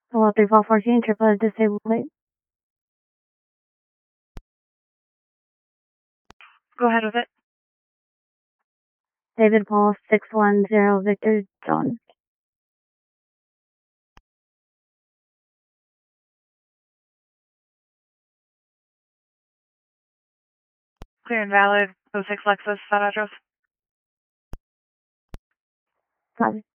Hello, 3414, triple is disabled plate. Go ahead with it. David Paul, 610 Victor John. Clear and valid. 06 Lexus, that address. Copy.